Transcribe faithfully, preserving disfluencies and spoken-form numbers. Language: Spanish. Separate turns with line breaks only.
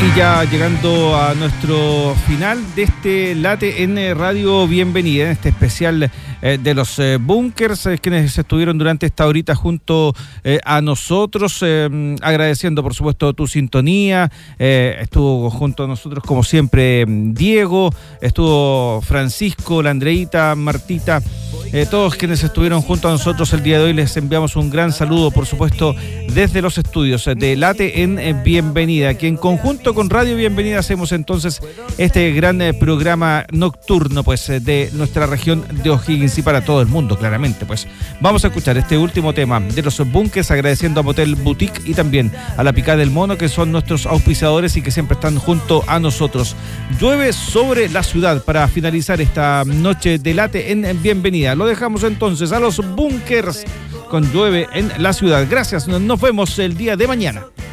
Y ya llegando a nuestro final de este Late en Radio Bienvenida, en este especial eh, de los eh, Bunkers, eh, quienes estuvieron durante esta horita junto eh, a nosotros, eh, agradeciendo por supuesto tu sintonía. Eh, estuvo junto a nosotros como siempre Diego, estuvo Francisco, la Andreita, Martita, eh, todos quienes estuvieron junto a nosotros el día de hoy. Les enviamos un gran saludo, por supuesto, desde los estudios de Late en eh, Bienvenida, que en conjunto con Radio Bienvenida hacemos entonces este gran eh, programa nocturno pues eh, de nuestra región de O'Higgins y para todo el mundo, claramente. Pues vamos a escuchar este último tema de los Bunkers, agradeciendo a Motel Boutique y también a la Picada del Mono, que son nuestros auspiciadores y que siempre están junto a nosotros. Llueve sobre la ciudad para finalizar esta noche de Late en, en Bienvenida. Lo dejamos entonces a los Bunkers con Llueve en la ciudad. Gracias, nos vemos el día de mañana.